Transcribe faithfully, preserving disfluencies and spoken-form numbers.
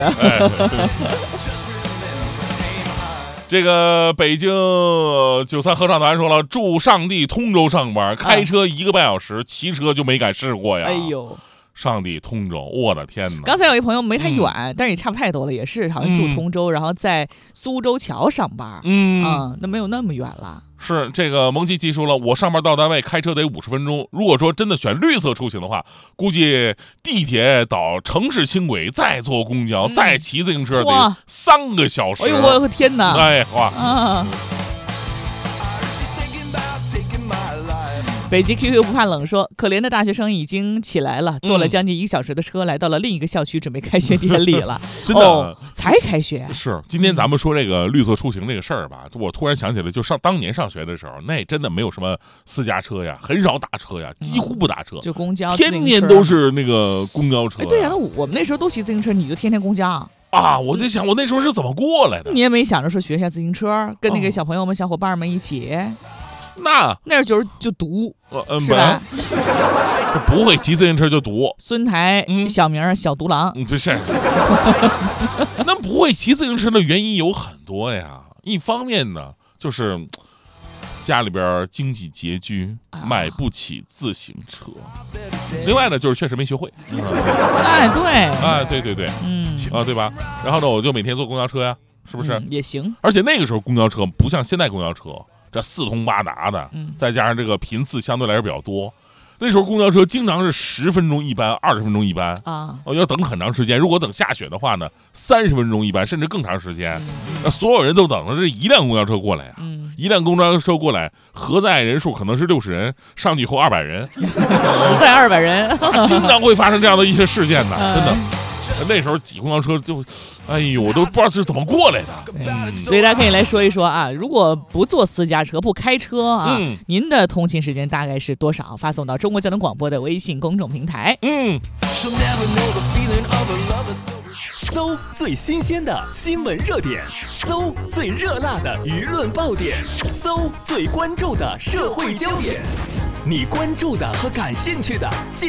哎这个北京九三合唱团说了，祝上帝通州上班，开车一个半小时，骑车就没敢试过呀。 哎呦， 上帝通州，我的天哪！ 刚才有一朋友没太远， 嗯、 但是也差不太多了，也是好像住通州，嗯、然后在苏州桥上班。 嗯啊，那没有那么远了。 是这个蒙奇奇说了，我上班到单位开车得五十分钟。如果说真的选绿色出行的话，估计地铁到城市轻轨，再坐公交，嗯、再骑自行车得三个小时。 哎呦我的天哪！ 哎哇！ 啊北极 Q Q 不怕冷说，可怜的大学生已经起来了，坐了将近一个小时的车，来到了另一个校区，准备开学典礼了。 真的、 哦，才开学。 是，今天咱们说这个绿色出行这个事儿吧，我突然想起来，就上当年上学的时候，那真的没有什么私家车呀，很少打车呀，几乎不打车， 嗯、就公交， 天天都是那个公交车。 哎，对呀、啊，那我们那时候都骑自行车，你就天天公交。 啊！我在想，我那时候是怎么过来的？ 你也没想着说学下自行车，跟那个小朋友们、哦、小伙伴们一起。 那那时候就读， 呃嗯， 是吧？ 不会骑自行车就读。 孙台、嗯、小名小独狼， 不是。那不会骑自行车的原因有很多呀。一方面呢，就是家里边经济拮据，啊、买不起自行车；另外呢，就是确实没学会。嗯、 哎，对， 哎，对对对， 嗯啊，对吧？然后呢，我就每天坐公交车呀，是不是？ 嗯、也行。 而且那个时候公交车不像现在公交车。这四通八达的， 嗯、 再加上这个频次相对来说比较多，那时候公交车经常是十分钟一班，二十分钟一班啊， 哦，要等很长时间。如果等下雪的话呢，三十分钟一班，甚至更长时间。嗯、那所有人都等着这一辆公交车过来呀、啊， 嗯、 一辆公交车过来，核载人数可能是六十人，上去以后二百人， 实在二百人、 啊，经常会发生这样的一些事件的，真的。那时候挤公交车就，哎呦，我都不知道是怎么过来的。 嗯、所以大家可以来说一说啊，如果不坐私家车、不开车啊， 嗯、 您的通勤时间大概是多少？发送到中国交通广播的微信公众平台。 嗯。 搜最新鲜的新闻热点，搜最热辣的舆论爆点，搜最关注的社会焦点，你关注的和感兴趣的尽